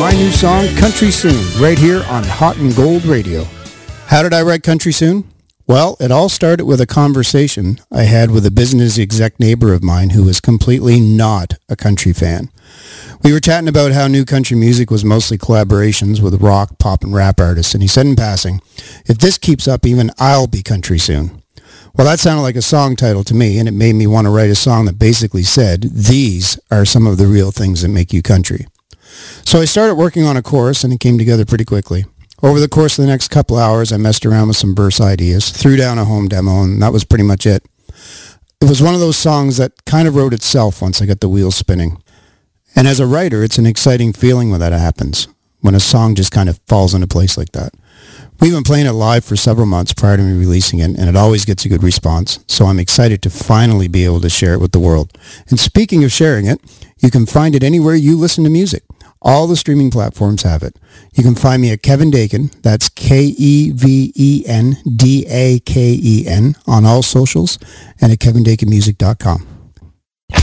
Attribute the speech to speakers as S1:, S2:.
S1: my new song, Country Soon, right here on Hot and Gold Radio. How did I write Country Soon? Well, it all started with a conversation I had with a business exec neighbor of mine who was completely not a country fan. We were chatting about how new country music was mostly collaborations with rock, pop, and rap artists, and he said in passing, if this keeps up, even I'll be country soon. Well, that sounded like a song title to me, and it made me want to write a song that basically said, these are some of the real things that make you country. So I started working on a chorus, and it came together pretty quickly. Over the course of the next couple hours, I messed around with some verse ideas, threw down a home demo, and that was pretty much it. It was one of those songs that kind of wrote itself once I got the wheels spinning. And as a writer, it's an exciting feeling when that happens, when a song just kind of falls into place like that. We've been playing it live for several months prior to me releasing it, and it always gets a good response, so I'm excited to finally be able to share it with the world. And speaking of sharing it, you can find it anywhere you listen to music. All the streaming platforms have it. You can find me at Kevin Daken, that's KevenDaken, on all socials, and at kevindakenmusic.com.